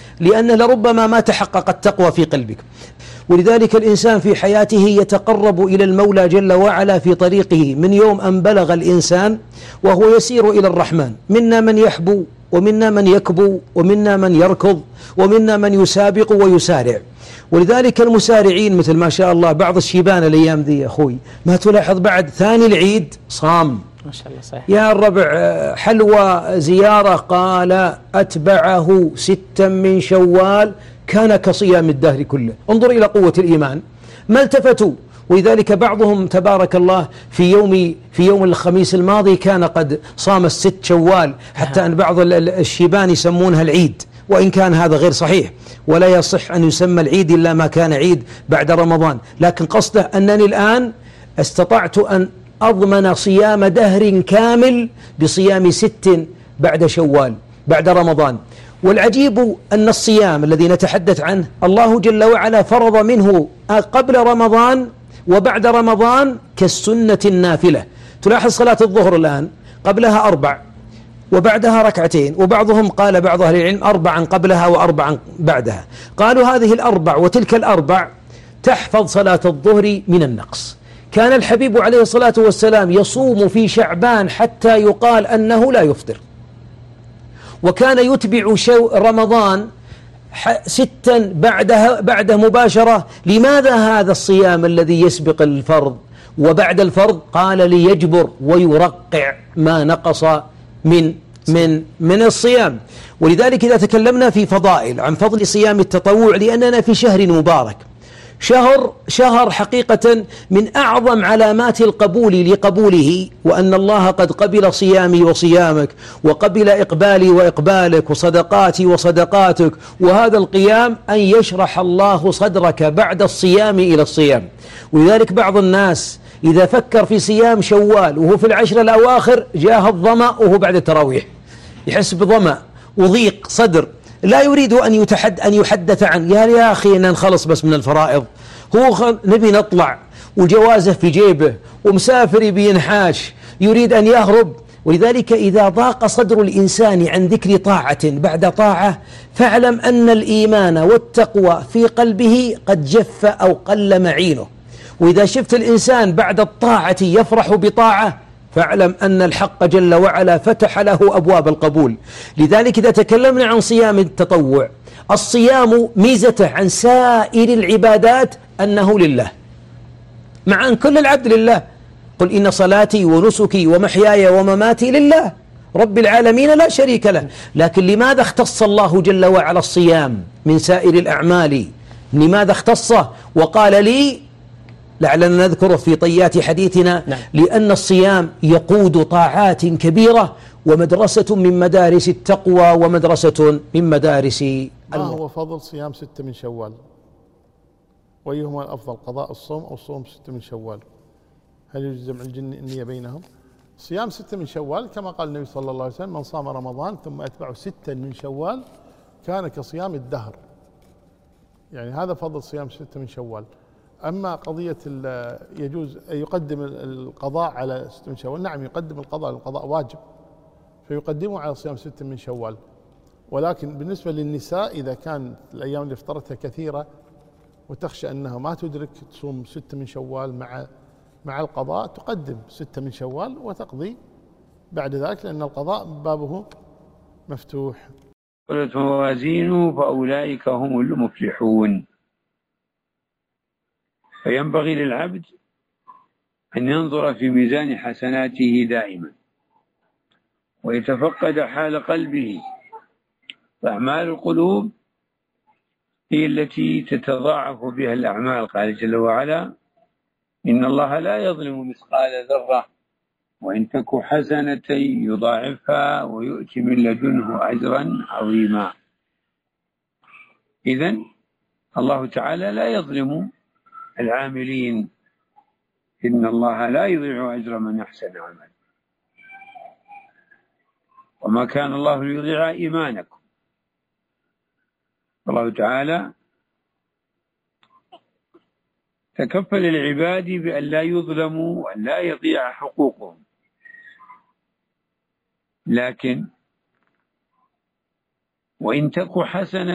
لأن لربما ما تحقق التقوى في قلبك. ولذلك الإنسان في حياته يتقرب إلى المولى جل وعلا في طريقه من يوم أن بلغ الإنسان وهو يسير إلى الرحمن. منا من يحبو، ومنا من يكبو، ومنا من يركض، ومنا من يسابق ويسارع. ولذلك المسارعين مثل ما شاء الله بعض الشيبان الأيام ذي يا أخوي، ما تلاحظ بعد ثاني العيد صام ما شاء الله صحيح. يا الربع حلوى زيارة، قال أتبعه 6 من شوال كان كصيام الدهر كله. انظر إلى قوة الإيمان، ما التفتوا. ولذلك بعضهم تبارك الله في يوم الخميس الماضي كان قد صام 6 شوال، حتى أن بعض الشيبان يسمونها العيد، وإن كان هذا غير صحيح، ولا يصح أن يسمى العيد إلا ما كان عيد بعد رمضان. لكن قصده أنني الآن استطعت أن أضمن صيام دهر كامل بصيام 6 بعد شوال بعد رمضان. والعجيب أن الصيام الذي نتحدث عنه الله جل وعلا فرض منه قبل رمضان وبعد رمضان كالسنة النافلة. تلاحظ صلاة الظهر الآن قبلها 4 وبعدها 2، وبعضهم قال بعض أهل العلم 4 قبلها و4 بعدها. قالوا هذه 4 وتلك 4 تحفظ صلاة الظهر من النقص. كان الحبيب عليه الصلاة والسلام يصوم في شعبان حتى يقال أنه لا يفطر، وكان يتبع رمضان 6 بعده مباشرة. لماذا هذا الصيام الذي يسبق الفرض وبعد الفرض؟ قال ليجبر ويرقع ما نقص من الصيام. ولذلك إذا تكلمنا في فضائل عن فضل صيام التطوع، لأننا في شهر مبارك، شهر حقيقة من أعظم علامات القبول لقبوله، وأن الله قد قبل صيامي وصيامك، وقبل إقبالي وإقبالك، وصدقاتي وصدقاتك. وهذا القيام أن يشرح الله صدرك بعد الصيام إلى الصيام. ولذلك بعض الناس إذا فكر في صيام شوال وهو في العشر الأواخر جاه الظمأ وهو بعد التراويح، يحس بظمأ وضيق صدر، لا يريد أن يحدث عن يا أخي أن نخلص بس من الفرائض، هو نبي نطلع وجوازه في جيبه ومسافر بينحاش يريد أن يهرب. ولذلك إذا ضاق صدر الإنسان عن ذكر طاعة بعد طاعة، فاعلم أن الإيمان والتقوى في قلبه قد جف أو قل معينه. وإذا شفت الإنسان بعد الطاعة يفرح بطاعة، فاعلم أن الحق جل وعلا فتح له أبواب القبول. لذلك إذا تكلمنا عن صيام التطوع، الصيام ميزته عن سائر العبادات أنه لله، مع أن كل العبد لله. قل إن صلاتي ونسكي ومحياي ومماتي لله رب العالمين لا شريك له. لكن لماذا اختص الله جل وعلا الصيام من سائر الأعمال؟ لماذا اختصه وقال لي؟ لعلنا نذكره في طيات حديثنا. نعم. لأن الصيام يقود طاعات كبيرة، ومدرسة من مدارس التقوى، ومدرسة من مدارس ما هو فضل صيام 6 من شوال؟ وأيهما الأفضل، قضاء الصوم أو صوم 6 من شوال؟ هل يجوز جمع النية بينهم؟ صيام 6 من شوال كما قال النبي صلى الله عليه وسلم: من صام رمضان ثم أتبعه 6 من شوال كان كصيام الدهر. يعني هذا فضل صيام 6 من شوال. أما قضية يجوز يقدم القضاء على 6 من شوال، نعم يقدم القضاء، القضاء واجب فيقدمه على صيام 6 من شوال. ولكن بالنسبة للنساء إذا كان الأيام اللي افطرتها كثيرة وتخشى أنها ما تدرك تصوم 6 من شوال مع القضاء، تقدم 6 من شوال وتقضي بعد ذلك، لأن القضاء بابه مفتوح. قلت موازينه فأولئك هم المفلحون. فينبغي للعبد أن ينظر في ميزان حسناته دائما، ويتفقد حال قلبه. فأعمال القلوب هي التي تتضاعف بها الأعمال. قال جل وعلا: إن الله لا يظلم مثقال ذرة وإن تك حسنة يضاعفها ويؤتي من لدنه أجرا عظيما. إذن الله تعالى لا يظلم العاملين، إن الله لا يضيع أجر من أحسن عملا. وما كان الله ليضيع إيمانكم. الله تعالى تكفل العباد بأن لا يظلموا وأن لا يضيع حقوقهم. لكن وإن تك حسنة